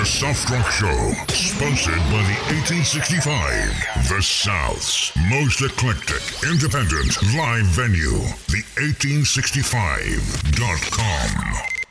Soft Rock Show, sponsored by the 1865, the South's most eclectic, independent live venue, the 1865.com.